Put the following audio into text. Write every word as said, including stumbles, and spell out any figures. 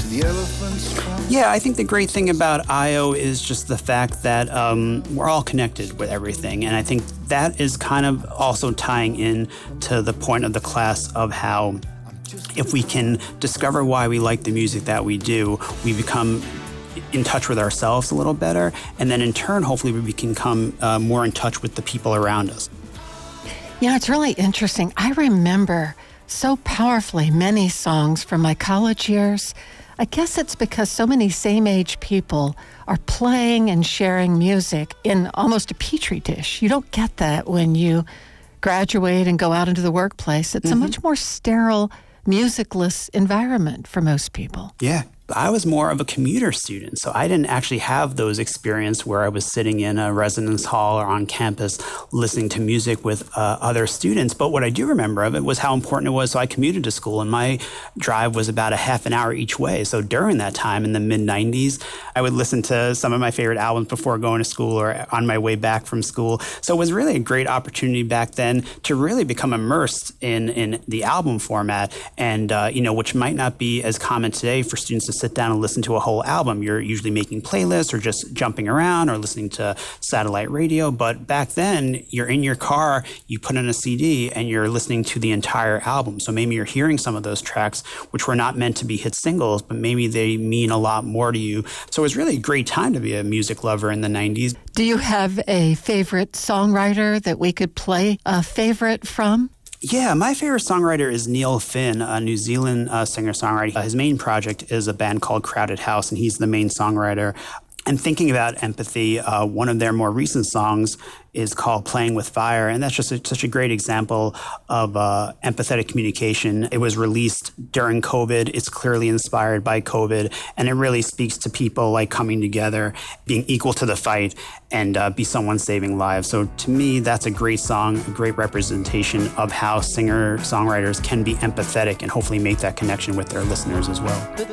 The elephants cry. Yeah, I think the great thing about I O is just the fact that um, we're all connected with everything. And I think that is kind of also tying in to the point of the class of how if we can discover why we like the music that we do, we become in touch with ourselves a little better. And then in turn, hopefully we can become uh, more in touch with the people around us. Yeah, it's really interesting. I remember so powerfully many songs from my college years. I guess it's because so many same-age people are playing and sharing music in almost a petri dish. You don't get that when you graduate and go out into the workplace. It's mm-hmm. a much more sterile, musicless environment for most people. Yeah. I was more of a commuter student, so I didn't actually have those experiences where I was sitting in a residence hall or on campus listening to music with uh, other students. But what I do remember of it was how important it was. So I commuted to school, and my drive was about a half an hour each way. So during that time in the mid nineties, I would listen to some of my favorite albums before going to school or on my way back from school. So it was really a great opportunity back then to really become immersed in, in the album format, and uh, you know, which might not be as common today for students to sit down and listen to a whole album. You're usually making playlists or just jumping around or listening to satellite radio. But back then, you're in your car, you put in a C D, and you're listening to the entire album. So maybe you're hearing some of those tracks, which were not meant to be hit singles, but maybe they mean a lot more to you. So it was really a great time to be a music lover in the nineties. Do you have a favorite songwriter that we could play a favorite from? Yeah, my favorite songwriter is Neil Finn, a New Zealand uh, singer-songwriter. Uh, his main project is a band called Crowded House, and he's the main songwriter. And thinking about empathy, uh, one of their more recent songs is called Playing with Fire, and that's just a, such a great example of uh, empathetic communication. It was released during COVID. It's clearly inspired by COVID, and it really speaks to people like coming together, being equal to the fight, and uh, be someone saving lives. So to me, that's a great song, a great representation of how singer-songwriters can be empathetic and hopefully make that connection with their listeners as well.